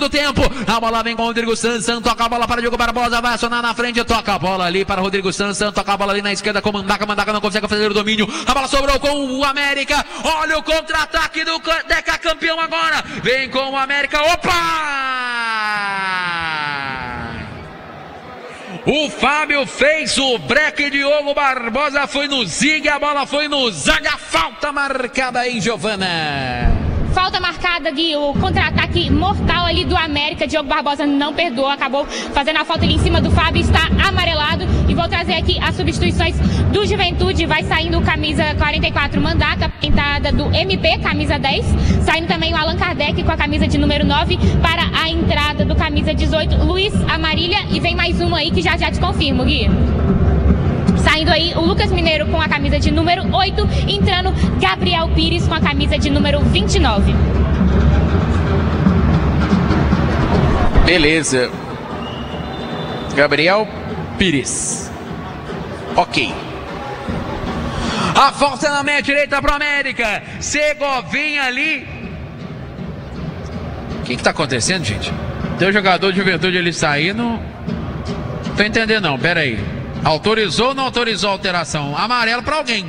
segundo tempo. A bola vem com o Rodrigo Sansan, toca a bola para Diogo Barbosa, vai acionar na frente, toca a bola ali para Rodrigo Sansan, toca a bola ali na esquerda com Mandaca não consegue fazer o domínio. A bola sobrou com o América. Olha o contra-ataque do decacampeão agora. Vem com o América. Opa! O Fábio fez o break, Diogo Barbosa foi no zig, a bola foi no zaga, falta marcada em Giovana. Falta marcada, Gui, o contra-ataque mortal ali do América. Diogo Barbosa não perdoou, acabou fazendo a falta ali em cima do Fábio, está amarelado. E vou trazer aqui as substituições do Juventude. Vai saindo camisa 44, Mandaca, entrada do MP, camisa 10. Saindo também o Allan Kardec com a camisa de número 9 para a entrada do camisa 18, Luiz Amarília. E vem mais uma aí que já te confirmo, Gui. Saindo aí o Lucas Mineiro com a camisa de número 8, entrando Gabriel Pires com a camisa de número 29. Beleza. Gabriel Pires. Ok. A falta na meia direita para o América. Segovinha ali. O que está acontecendo, gente? Tem o jogador de Juventude ali saindo. Não tô entendendo não, pera aí. Autorizou ou não autorizou a alteração? Amarelo para alguém.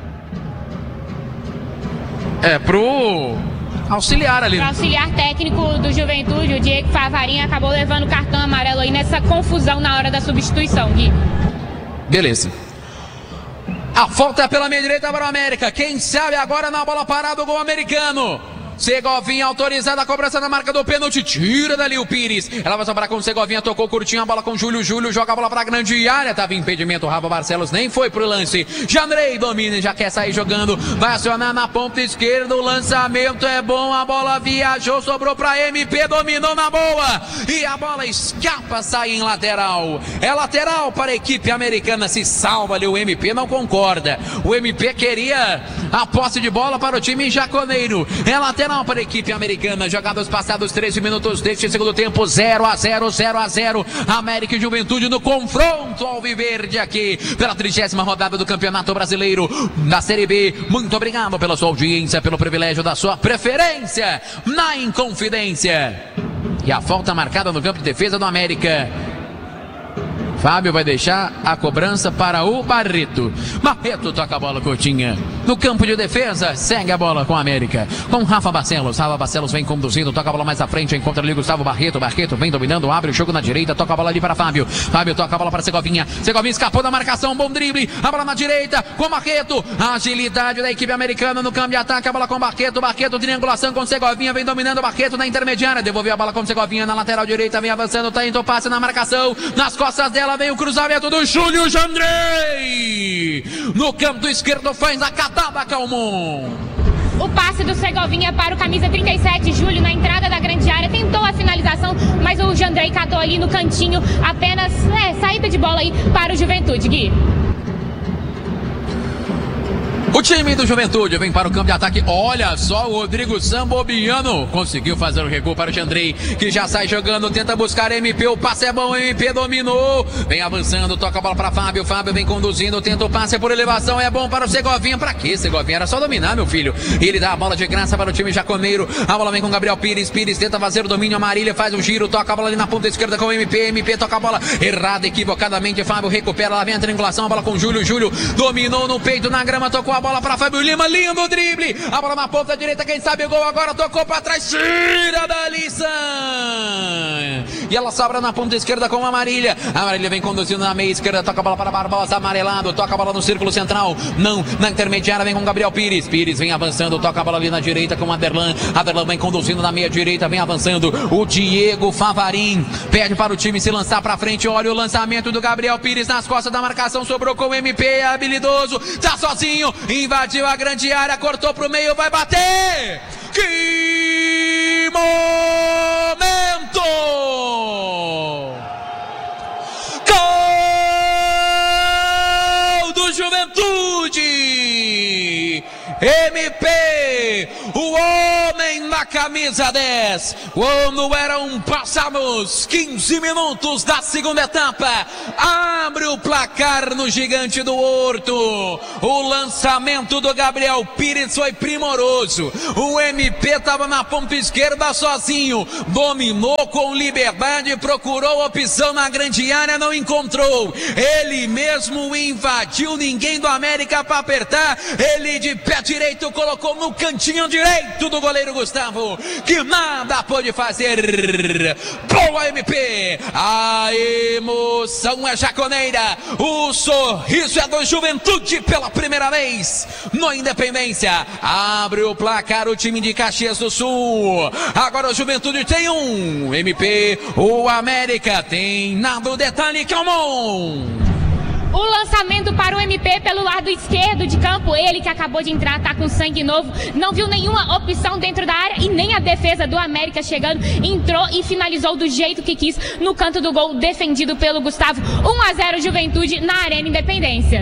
Pro auxiliar ali. O auxiliar técnico do Juventude, o Diego Favarinha, acabou levando o cartão amarelo aí nessa confusão na hora da substituição, Gui. Beleza. A falta é pela meia direita para o América. Quem sabe agora na bola parada o gol americano. Segovinha autorizada, a cobrança na marca do pênalti, tira dali o Pires, ela vai sobrar com o Segovinha, tocou curtinho a bola com o Júlio, joga a bola pra grande área, tava impedimento, o Rafa Barcelos nem foi pro lance, Jandrei domina, já quer sair jogando, vai acionar na ponta esquerda, o lançamento é bom, a bola viajou, sobrou pra MP, dominou na boa, e a bola escapa, sai em lateral, é lateral para a equipe americana, se salva ali, o MP não concorda, o MP queria a posse de bola para o time jaconeiro, é lateral para a equipe americana, jogados passados 13 minutos deste segundo tempo, 0-0, América e Juventude no confronto alviverde aqui, pela 30ª rodada do Campeonato Brasileiro da Série B. Muito obrigado pela sua audiência, pelo privilégio da sua preferência na Inconfidência. E a falta marcada no campo de defesa do América. Fábio vai deixar a cobrança para o Barreto. Barreto toca a bola curtinha. No campo de defesa, segue a bola com a América. Com Rafa Barcelos. Rafa Barcelos vem conduzindo, toca a bola mais à frente, encontra ali Gustavo Barreto. Barreto vem dominando, abre o jogo na direita, toca a bola ali para Fábio. Fábio toca a bola para Segovinha. Segovinha escapou da marcação, bom drible. A bola na direita com Barreto. Agilidade da equipe americana no campo de ataque. A bola com Barreto. Barreto, triangulação com Segovinha. Vem dominando Barreto na intermediária. Devolveu a bola com Segovinha na lateral direita. Vem avançando, tá indo passe na marcação. Nas costas dela vem o cruzamento do Júlio Jandrei. No canto esquerdo faz a catada, Calmon. O passe do Segovinha para o camisa 37, Júlio, na entrada da grande área, tentou a finalização, mas o Jandrei catou ali no cantinho, apenas saída de bola aí para o Juventude, Gui. O time do Juventude vem para o campo de ataque. Olha só, o Rodrigo Sambobiano conseguiu fazer o recuo para o Jandrei, que já sai jogando, tenta buscar MP. O passe é bom, MP dominou. Vem avançando, toca a bola para Fábio. Fábio vem conduzindo, tenta o passe por elevação. É bom para o Segovinha. Para quê, Segovinha? Era só dominar, meu filho. Ele dá a bola de graça para o time jaconeiro. A bola vem com Gabriel Pires. Pires tenta fazer o domínio. Amarília faz um giro, toca a bola ali na ponta esquerda com o MP. MP toca a bola errada, equivocadamente. Fábio recupera, lá vem a triangulação. A bola com Júlio. Júlio dominou no peito, na grama, tocou a bola para Fábio Lima, lindo drible, a bola na ponta direita, quem sabe o gol agora, tocou para trás, tira da Lissan, e ela sobra na ponta esquerda com a Amarília. A Amarília vem conduzindo na meia esquerda, toca a bola para Barbosa, amarelado, toca a bola no círculo central, não, na intermediária vem com Gabriel Pires. Pires vem avançando, toca a bola ali na direita com Aderlan. Aderlan vem conduzindo na meia direita, vem avançando o Diego Favarin, pede para o time se lançar para frente. Olha o lançamento do Gabriel Pires nas costas da marcação, sobrou com o MP, é habilidoso, tá sozinho, invadiu a grande área, cortou pro meio, vai bater! Que momento! Gol do Juventude! MP, o homem da camisa 10. Quando eram passados 15 minutos da segunda etapa, abre o placar no Gigante do Horto. O lançamento do Gabriel Pires foi primoroso. O MP estava na ponta esquerda sozinho, dominou com liberdade, procurou opção na grande área, não encontrou. Ele mesmo invadiu, ninguém do América para apertar. Ele de pé direito colocou no cantinho direito do goleiro Gustavo, que nada pôde fazer. Boa, MP! A emoção é jaconeira, o sorriso é do Juventude pela primeira vez no Independência. Abre o placar o time de Caxias do Sul. Agora o Juventude tem um, MP, o América tem nada. O detalhe, Calmon. O lançamento para o MP pelo lado esquerdo de campo. Ele que acabou de entrar, tá com sangue novo. Não viu nenhuma opção dentro da área e nem a defesa do América chegando. Entrou e finalizou do jeito que quis no canto do gol, defendido pelo Gustavo. 1-0 Juventude na Arena Independência.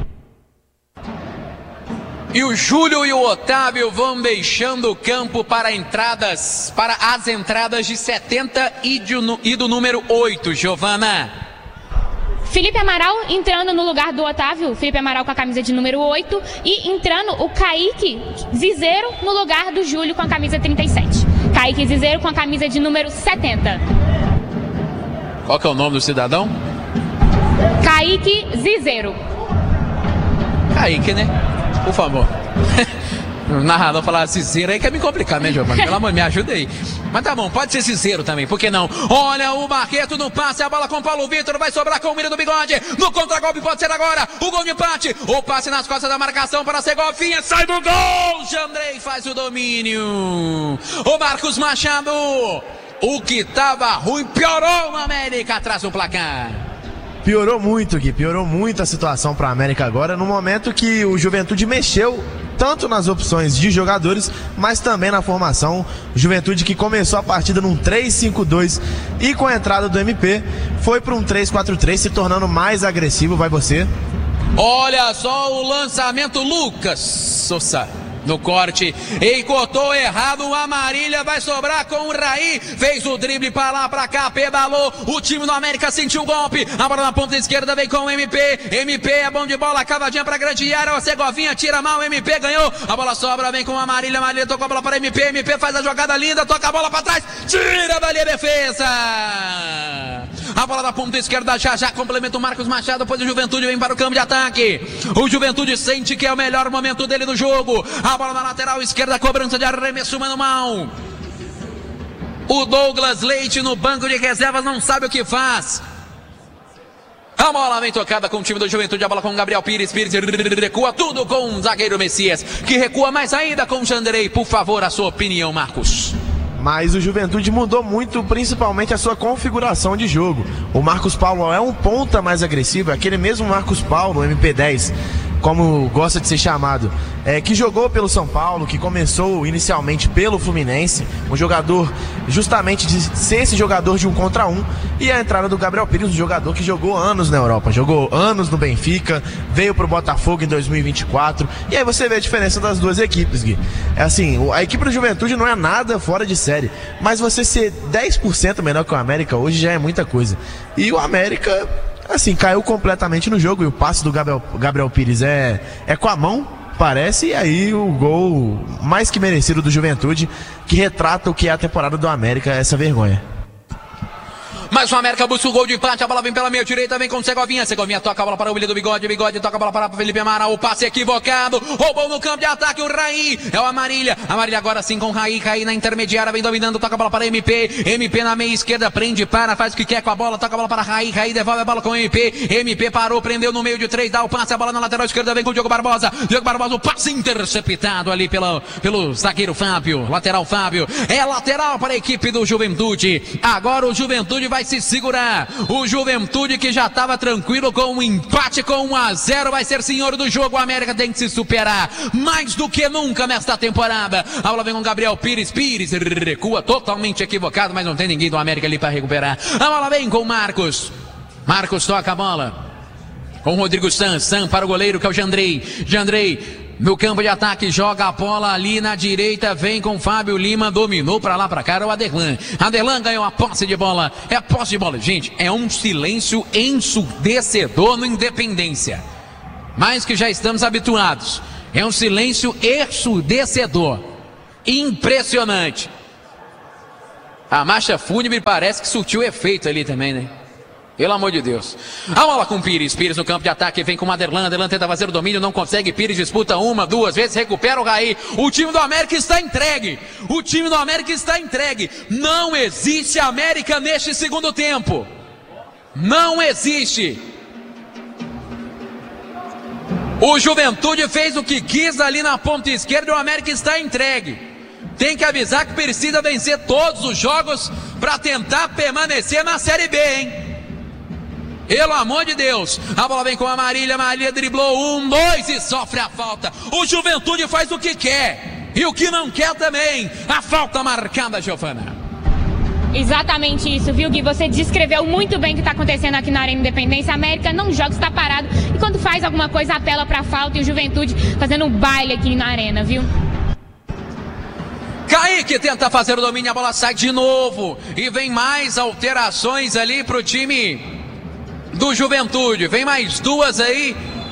E o Júlio e o Otávio vão deixando o campo para as entradas de 70 e do número 8, Giovana. Felipe Amaral entrando no lugar do Otávio, Felipe Amaral com a camisa de número 8, e entrando o Kaique Zizeiro no lugar do Júlio com a camisa 37. Kaique Zizeiro com a camisa de número 70. Qual que é o nome do cidadão? Kaique Zizeiro. Kaique, né? Por favor. O narrador falar Cizeiro aí quer me complicar, né, Giovana? Pelo amor, me ajuda aí. Mas tá bom, pode ser Cizeiro também, por que não? Olha o Marqueto no passe, a bola com o Paulo Vitor, vai sobrar com o Mira do Bigode. No contragolpe pode ser agora, o gol de empate. O passe nas costas da marcação para Segovinha, sai do gol. Jandrei faz o domínio. O Marcos Machado, o que tava ruim piorou no América atrás do placar. Piorou muito, Gui, piorou muito a situação para a América agora, no momento que o Juventude mexeu tanto nas opções de jogadores, mas também na formação. Juventude que começou a partida num 3-5-2 e com a entrada do MP foi para um 3-4-3, se tornando mais agressivo. Vai você. Olha só o lançamento, Lucas Sousa no corte, e cortou errado, o Amarília vai sobrar com o Raí, fez o drible para lá, para cá, pedalou, o time do América sentiu o golpe, a bola na ponta esquerda vem com o MP é bom de bola, cavadinha para grande área, o Segovinha tira mal, o MP ganhou, a bola sobra, vem com o Amarília tocou a bola para MP faz a jogada linda, toca a bola para trás, tira dali a defesa, a bola da ponta esquerda já complementa o Marcos Machado, depois o Juventude vem para o campo de ataque, o Juventude sente que é o melhor momento dele no jogo, a bola na lateral esquerda, cobrança de arremesso manual. O Douglas Leite no banco de reservas não sabe o que faz. A bola vem tocada com o time do Juventude, a bola com o Gabriel Pires recua tudo com o zagueiro Messias, que recua mais ainda com o Jandrei. Por favor, a sua opinião, Marcos. Mas o Juventude mudou muito, principalmente a sua configuração de jogo. O Marcos Paulo é um ponta mais agressivo, é aquele mesmo Marcos Paulo, MP10, como gosta de ser chamado, que jogou pelo São Paulo, que começou inicialmente pelo Fluminense, um jogador justamente de ser esse jogador de 1 contra 1, e a entrada do Gabriel Pires, um jogador que jogou anos na Europa, jogou anos no Benfica, veio pro Botafogo em 2024, e aí você vê a diferença das duas equipes, Gui. É assim, a equipe do Juventude não é nada fora de série, mas você ser 10% menor que o América hoje já é muita coisa, e o América, assim, caiu completamente no jogo, e o passe do Gabriel Pires é com a mão, parece, e aí o gol mais que merecido do Juventude, que retrata o que é a temporada do América, essa vergonha. Mas o América busca o gol de empate, a bola vem pela meia direita, vem com o Segovinha toca a bola para o Willian do Bigode toca a bola para o Felipe Amaral, o passe equivocado, roubou no campo de ataque o Raí, é o Amarília agora sim com o Raí na intermediária, vem dominando, toca a bola para MP na meia esquerda, prende, faz o que quer com a bola, toca a bola para Raí devolve a bola com o MP parou, prendeu no meio de 3, dá o passe, a bola na lateral esquerda, vem com o Diogo Barbosa, o passe interceptado ali pelo zagueiro Fábio, lateral Fábio, é lateral para a equipe do Juventude, agora o Juventude vai se segurar, o Juventude que já estava tranquilo com um empate com 1-0, vai ser senhor do jogo, o América tem que se superar, mais do que nunca nesta temporada, a bola vem com o Gabriel Pires recua totalmente equivocado, mas não tem ninguém do América ali para recuperar, a bola vem com o Marcos toca a bola, com o Rodrigo San para o goleiro que é o Jandrei no campo de ataque, joga a bola ali na direita, vem com Fábio Lima, dominou pra lá pra cá, o Aderlan. Aderlan ganhou a posse de bola, é posse de bola. Gente, é um silêncio ensurdecedor no Independência, mais que já estamos habituados. É um silêncio ensurdecedor, impressionante. A marcha fúnebre parece que surtiu efeito ali também, né? Pelo amor de Deus. A bola com Pires. Pires no campo de ataque. Vem com o Aderlan. Aderlan tenta fazer o domínio. Não consegue. Pires disputa uma, duas vezes. Recupera o Raí. O time do América está entregue. O time do América está entregue. Não existe América neste segundo tempo. Não existe. O Juventude fez o que quis ali na ponta esquerda. E o América está entregue. Tem que avisar que precisa vencer todos os jogos para tentar permanecer na Série B, hein? Pelo amor de Deus. A bola vem com a Marília. Marília driblou 1, 2 e sofre a falta. O Juventude faz o que quer e o que não quer também. A falta marcada, Giovana. Exatamente isso, viu, Gui? Você descreveu muito bem o que está acontecendo aqui na Arena Independência. A América não joga, está parado. E quando faz alguma coisa, apela para a falta. E o Juventude fazendo um baile aqui na Arena, viu? Kaique tenta fazer o domínio. A bola sai de novo. E vem mais alterações ali para o time do Juventude. Vem mais duas aí.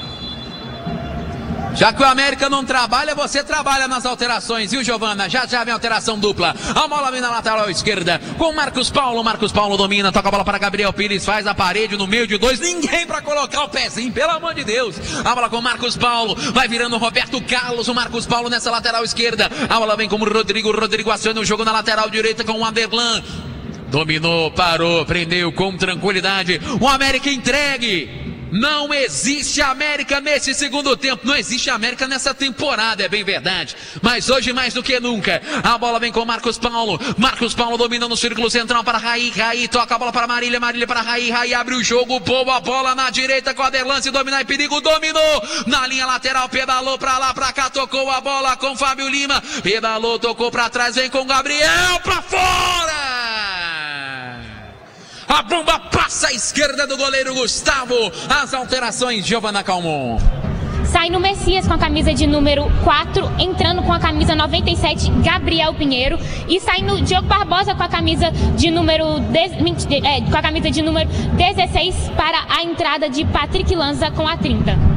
Já que o América não trabalha, você trabalha nas alterações, viu, Giovana? Já vem alteração dupla. A bola vem na lateral esquerda com Marcos Paulo. Marcos Paulo domina, toca a bola para Gabriel Pires, faz a parede no meio de dois. Ninguém para colocar o pezinho, pelo amor de Deus. A bola com Marcos Paulo, vai virando Roberto Carlos. O Marcos Paulo nessa lateral esquerda. A bola vem com o Rodrigo. Rodrigo aciona o jogo na lateral direita com o Aderlan. Dominou, parou, prendeu com tranquilidade. O América entregue. Não existe América nesse segundo tempo. Não existe América nessa temporada, é bem verdade. Mas hoje mais do que nunca. A bola vem com Marcos Paulo. Marcos Paulo domina no círculo central para Raí. Raí toca a bola para Marília. Marília para Raí. Raí abre o jogo. Boa bola na direita com Aderlan. Se dominar em perigo. Dominou na linha lateral. Pedalou para lá, para cá. Tocou a bola com Fábio Lima. Pedalou, tocou para trás. Vem com Gabriel para fora. A bomba passa à esquerda do goleiro Gustavo. As alterações, Giovana Calmon. Sai no Messias com a camisa de número 4, entrando com a camisa 97, Gabriel Pinheiro. E sai no Diogo Barbosa com a camisa de número 16 para a entrada de Patrick Lanza com a 30.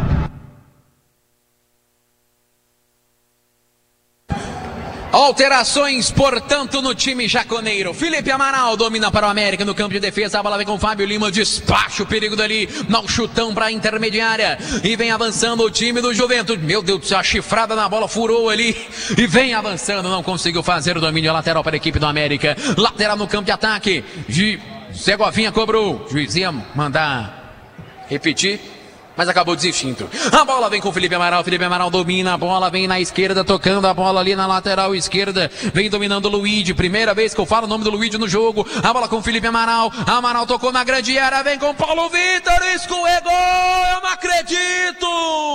Alterações, portanto, no time jaconeiro. Felipe Amaral domina para o América no campo de defesa. A bola vem com o Fábio Lima. Despacha o perigo dali. Dá um chutão para a intermediária. E vem avançando o time do Juventude. Meu Deus do céu, a chifrada na bola furou ali. E vem avançando. Não conseguiu fazer o domínio lateral para a equipe do América. Lateral no campo de ataque. Zé Govinha cobrou. O juiz ia mandar repetir, mas acabou desistindo. A bola vem com o Felipe Amaral. Felipe Amaral domina a bola, vem na esquerda, tocando a bola ali na lateral esquerda. Vem dominando o Luigi. Primeira vez que eu falo o nome do Luigi no jogo. A bola com o Felipe Amaral. Amaral tocou na grande área. Vem com o Paulo Vitor. Escorregou. Eu não acredito.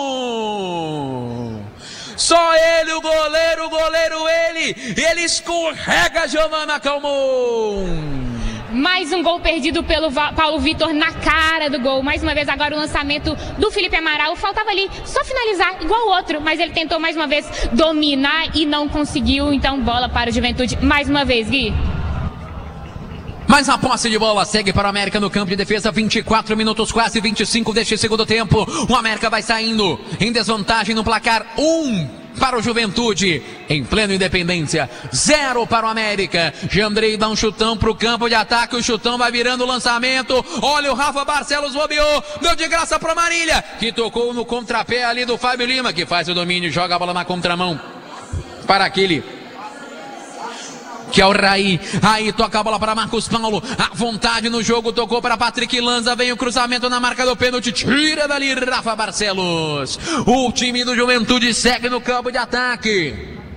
Só ele, o goleiro ele. Ele escorrega, Giovana Calmon. Mais um gol perdido pelo Paulo Vitor na cara do gol. Mais uma vez agora o lançamento do Felipe Amaral. Faltava ali só finalizar igual o outro, mas ele tentou mais uma vez dominar e não conseguiu. Então bola para o Juventude mais uma vez, Gui. Mas a posse de bola segue para o América no campo de defesa. 24 minutos, quase 25 deste segundo tempo. O América vai saindo em desvantagem no placar. 1 para o Juventude, em plena Independência, 0 para o América. Jandrei dá um chutão para o campo de ataque. O chutão vai virando o lançamento. Olha o Rafa Barcelos, bobeou, deu de graça para Marília, que tocou no contrapé ali do Fábio Lima, que faz o domínio, joga a bola na contramão para aquele que é o Raí. Raí toca a bola para Marcos Paulo. À vontade no jogo, tocou para Patrick Lanza. Vem o cruzamento na marca do pênalti. Tira dali Rafa Barcelos. O time do Juventude segue no campo de ataque.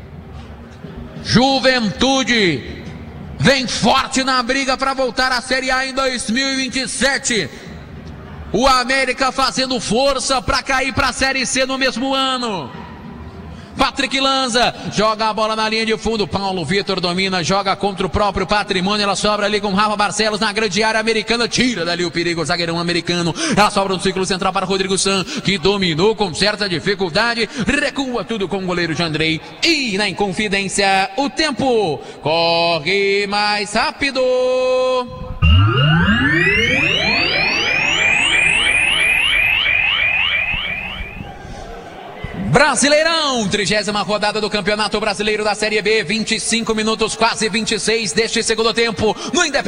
Juventude vem forte na briga para voltar à Série A em 2027. O América fazendo força para cair para a Série C no mesmo ano. Patrick Lanza joga a bola na linha de fundo. Paulo Vitor domina, joga contra o próprio patrimônio. Ela sobra ali com Rafa Barcelos na grande área americana. Tira dali o perigo, o zagueirão americano. Ela sobra no círculo central para Rodrigo San, que dominou com certa dificuldade. Recua tudo com o goleiro Jandrei. E na Inconfidência, o tempo corre mais rápido. Brasileirão, 30ª rodada do Campeonato Brasileiro da Série B, 25 minutos, quase 26 deste segundo tempo, no Independência.